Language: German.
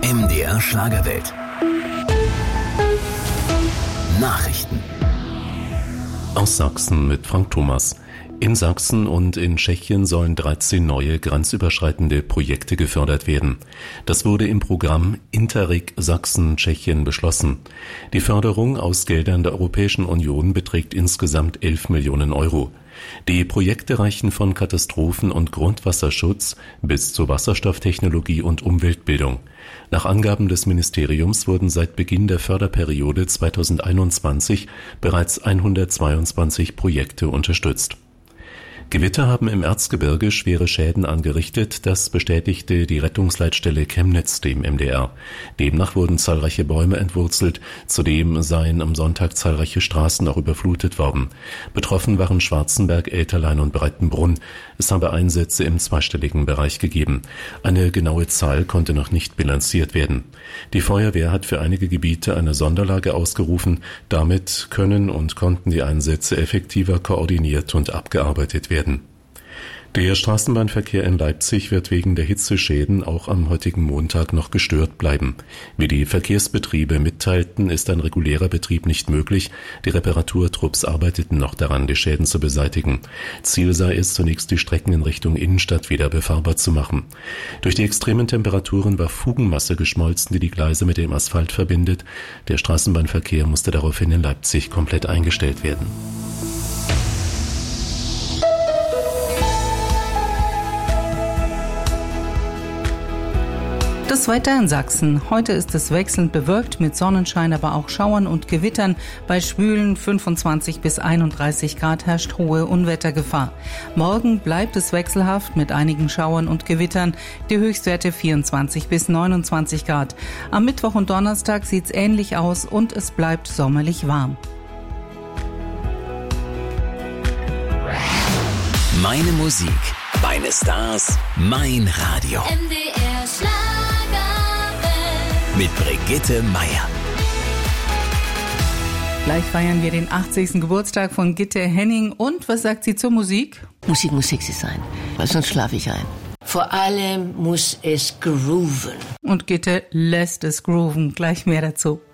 MDR Schlagerwelt. Nachrichten. Aus Sachsen mit Frank Thomas. In Sachsen und in Tschechien sollen 13 neue grenzüberschreitende Projekte gefördert werden. Das wurde im Programm Interreg Sachsen-Tschechien beschlossen. Die Förderung aus Geldern der Europäischen Union beträgt insgesamt 11 Millionen Euro. Die Projekte reichen von Katastrophen- und Grundwasserschutz bis zur Wasserstofftechnologie und Umweltbildung. Nach Angaben des Ministeriums wurden seit Beginn der Förderperiode 2021 bereits 122 Projekte unterstützt. Gewitter haben im Erzgebirge schwere Schäden angerichtet, das bestätigte die Rettungsleitstelle Chemnitz dem MDR. Demnach wurden zahlreiche Bäume entwurzelt, zudem seien am Sonntag zahlreiche Straßen auch überflutet worden. Betroffen waren Schwarzenberg, Elterlein und Breitenbrunn. Es habe Einsätze im zweistelligen Bereich gegeben. Eine genaue Zahl konnte noch nicht bilanziert werden. Die Feuerwehr hat für einige Gebiete eine Sonderlage ausgerufen. Damit können und konnten die Einsätze effektiver koordiniert und abgearbeitet werden. Der Straßenbahnverkehr in Leipzig wird wegen der Hitzeschäden auch am heutigen Montag noch gestört bleiben. Wie die Verkehrsbetriebe mitteilten, ist ein regulärer Betrieb nicht möglich. Die Reparaturtrupps arbeiteten noch daran, die Schäden zu beseitigen. Ziel sei es, zunächst die Strecken in Richtung Innenstadt wieder befahrbar zu machen. Durch die extremen Temperaturen war Fugenmasse geschmolzen, die die Gleise mit dem Asphalt verbindet. Der Straßenbahnverkehr musste daraufhin in Leipzig komplett eingestellt werden. Das Wetter in Sachsen. Heute ist es wechselnd bewölkt mit Sonnenschein, aber auch Schauern und Gewittern. Bei schwülen 25 bis 31 Grad herrscht hohe Unwettergefahr. Morgen bleibt es wechselhaft mit einigen Schauern und Gewittern. Die Höchstwerte 24 bis 29 Grad. Am Mittwoch und Donnerstag sieht's ähnlich aus und es bleibt sommerlich warm. Meine Musik, meine Stars, mein Radio. MDR Schlagerwelt. Mit Brigitte Meier. Gleich feiern wir den 80. Geburtstag von Gitte Henning. Und was sagt sie zur Musik? Musik muss sexy sein, weil sonst schlafe ich ein. Vor allem muss es grooven. Und Gitte lässt es grooven. Gleich mehr dazu.